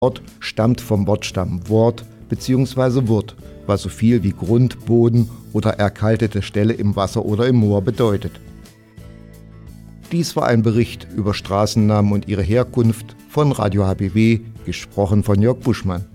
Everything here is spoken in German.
Wort stammt vom Wortstamm Wort bzw. Wurt, was so viel wie Grund, Boden oder erkaltete Stelle im Wasser oder im Moor bedeutet. Dies war ein Bericht über Straßennamen und ihre Herkunft von Radio HBW, gesprochen von Jörg Buschmann.